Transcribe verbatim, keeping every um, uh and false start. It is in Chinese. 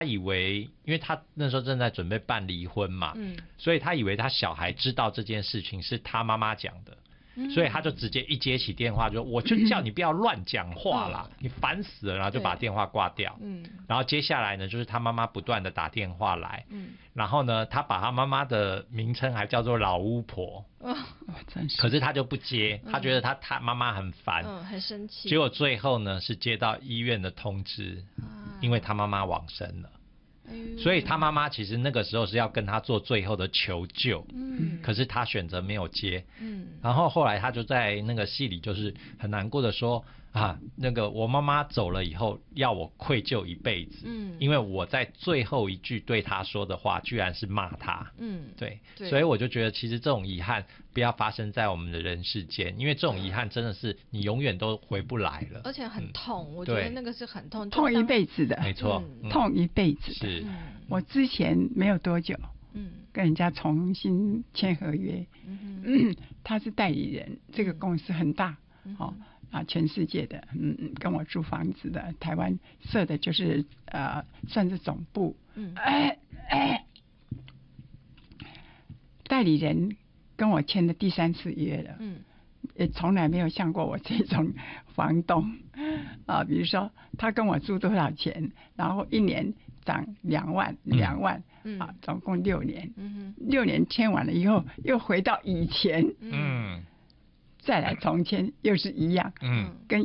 他以为，因为他那时候正在准备办离婚嘛，嗯，所以他以为他小孩知道这件事情是他妈妈讲的。所以他就直接一接起电话就我就叫你不要乱讲话啦，嗯、你烦死了，然后就把电话挂掉。嗯，然后接下来呢，就是他妈妈不断的打电话来，嗯，然后呢，他把他妈妈的名称还叫做老巫婆，哦，真是，可是他就不接，他觉得他他妈妈很烦， 嗯，很生气。 结果最后呢是接到医院的通知，啊、因为他妈妈往生了。所以他妈妈其实那个时候是要跟他做最后的求救，嗯，可是他选择没有接，嗯，然后后来他就在那个戏里就是很难过的说啊，那个我妈妈走了以后要我愧疚一辈子，嗯，因为我在最后一句对他说的话居然是骂他，嗯，对，对，所以我就觉得其实这种遗憾不要发生在我们的人世间，因为这种遗憾真的是你永远都回不来了， 而且很痛，嗯、我觉得那个是很痛， 痛一辈子的， 没错， 嗯、痛一辈子的。 是， 我之前没有多久，嗯，跟人家重新签合约，嗯嗯，他是代理人，这个公司很大，嗯、哦啊，全世界的，嗯嗯，跟我租房子的，台湾设的就是呃，算是总部，嗯，哎哎，代理人跟我签的第三次约了，嗯，也从来没有像过我这种房东，啊，比如说他跟我租多少钱，然后一年涨两万两万，嗯、啊，总共六年，嗯、六年签完了以后，又回到以前，嗯，再来重签又是一样，嗯，跟